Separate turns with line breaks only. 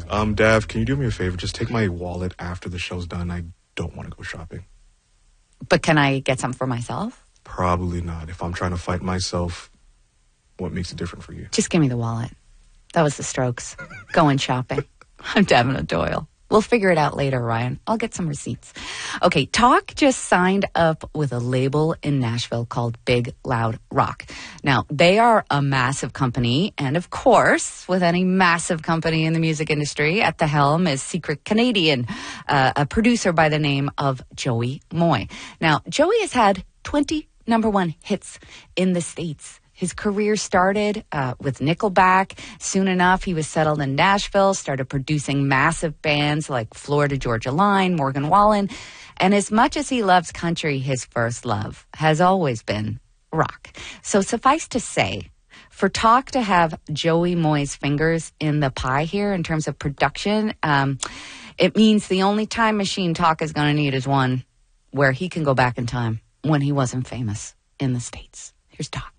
Dav, can you do me a favor? Just take my wallet after the show's done. I don't want to go shopping.
But can I get some for myself?
Probably not. If I'm trying to fight myself, what makes it different for you?
Just give me the wallet. That was the Strokes. Going shopping. I'm Davina Doyle. We'll figure it out later, Ryan. I'll get some receipts. Okay, Talk just signed up with a label in Nashville called Big Loud Rock. Now, they are a massive company, and of course, with any massive company in the music industry, at the helm is secret Canadian, a producer by the name of Joey Moy. Now, Joey has had 20 number one hits in the States. His career started with Nickelback. Soon enough, he was settled in Nashville, started producing massive bands like Florida Georgia Line, Morgan Wallen. And as much as he loves country, his first love has always been rock. So suffice to say, for Talk to have Joey Moy's fingers in the pie here in terms of production, it means the only time machine Talk is going to need is one where he can go back in time when he wasn't famous in the States. Here's Talk.